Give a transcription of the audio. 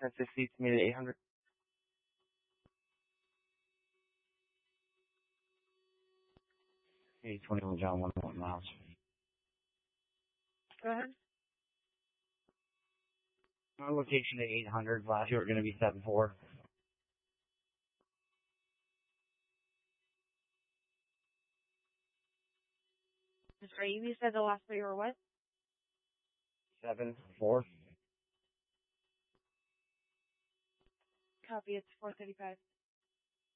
1060 to meet at 800. Hey, 21 John, 1 miles. Go ahead. Our location at 800. Last year we're going to be 74. Sorry, you said the last three were what? 74. Copy, it's 435.